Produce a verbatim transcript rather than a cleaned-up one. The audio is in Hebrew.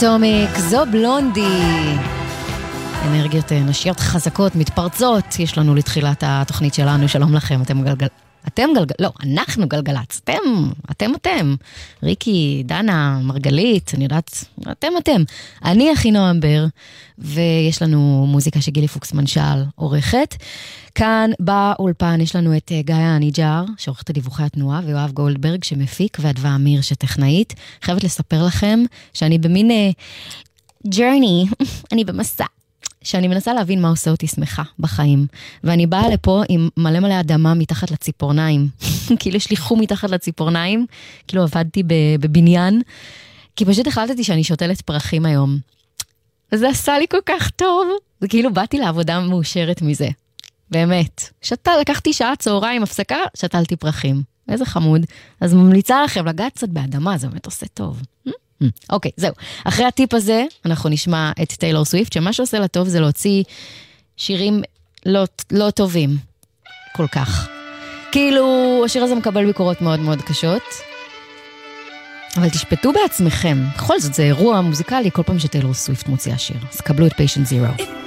אטומיק, זו בלונדי. אנרגיות נשיות חזקות, מתפרצות, יש לנו לתחילת התוכנית שלנו. שלום לכם, אתם גלגל... אתם גלגל... לא, אנחנו גלגלץ, אתם, אתם אתם. ריקי, דנה, מרגלית, אני יודעת, אתם אתם. אני אחינועם בר, ויש לנו מוזיקה שגילי פוקס מנשל עורכת. כאן באולפן יש לנו את גיא הניג'ר, שעורכת דיווחי התנועה, ויואב גולדברג שמפיק, ואדווה אמיר שטכנאית. חייבת לספר לכם שאני במין ג'רני, אני במסע. שאני מנסה להבין מה עושה אותי שמחה בחיים. ואני באה לפה עם מלא מלא אדמה מתחת לציפורניים. כאילו יש לי חום מתחת לציפורניים. כאילו עבדתי בבניין. כי פשוט החלטתי שאני שותלת פרחים היום. וזה עשה לי כל כך טוב. וכאילו באתי לעבודה מאושרת מזה. באמת. שתל, לקחתי שעה צהריים הפסקה, שתלתי פרחים. איזה חמוד. אז ממליצה לכם לגעת קצת באדמה, זה באמת עושה טוב. אוקיי, okay, זהו. אחרי הטיפ הזה, אנחנו נשמע את טיילור סוויפט, שמה שעושה לה טוב זה להוציא שירים לא, לא טובים כל כך. כאילו, השיר הזה מקבל ביקורות מאוד מאוד קשות, אבל תשפטו בעצמכם. בכל זאת, זה אירוע מוזיקלי, כל פעם שטיילור סוויפט מוציאה שיר. אז קבלו את Patient Zero.